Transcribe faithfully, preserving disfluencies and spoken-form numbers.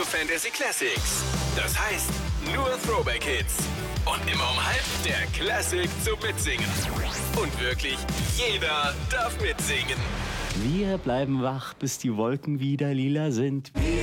Fantasy Classics. Das heißt, nur Throwback-Hits. Und immer um halb der Classic zum Mitsingen. Und wirklich jeder darf mitsingen. Wir bleiben wach, bis die Wolken wieder lila sind. Wir